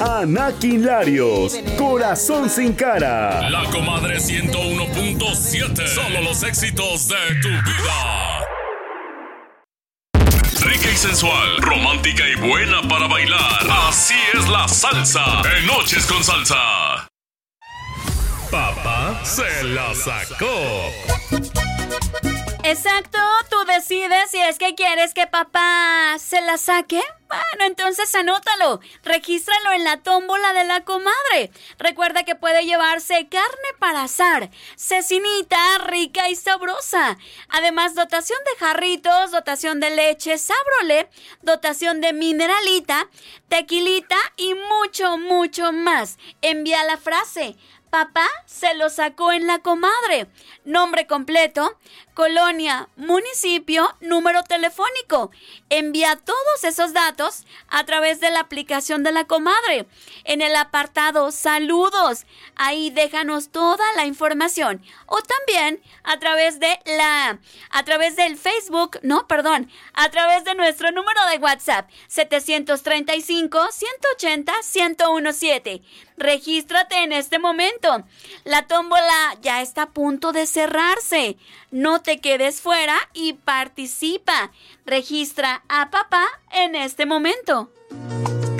Anakin Larios, Corazón sin cara. La Comadre 101.7. Solo los éxitos de tu vida. Rica y sensual, romántica y buena para bailar. Así es la salsa en Noches con Salsa. Papá se la sacó. Exacto, tú decides si es que quieres que papá se la saque. Bueno, entonces anótalo, regístralo en la tómbola de la comadre. Recuerda que puede llevarse carne para asar, cecinita rica y sabrosa. Además, dotación de jarritos, dotación de leche Sabrole, dotación de mineralita, tequilita y mucho, mucho más. Envía la frase: papá se lo sacó en la comadre. Nombre completo, colonia, municipio, número telefónico. Envía todos esos datos a través de la aplicación de la comadre. En el apartado saludos, ahí déjanos toda la información. O también a través del Facebook, a través de nuestro número de WhatsApp, 735-180-1017. Regístrate en este momento. La tómbola ya está a punto de cerrarse. No te quedes fuera y participa. Registra a papá en este momento.